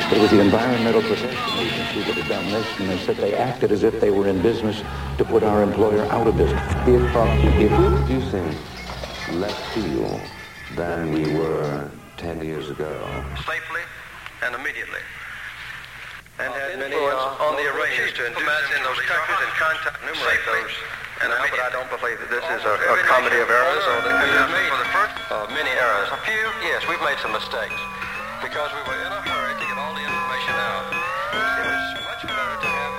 It was the Environmental Protection Agency that had done this, and they said they acted as if they were in business to put our employer out of business. If we're producing less steel than we were 10 years ago, safely and immediately, and had many on the arrangements to induce in those countries and contact numerate those. And but I don't believe that this is a comedy of errors, or that we have made many errors. A few, yes, we've made some mistakes because we were in a hurry to get all the information out. It was much better to have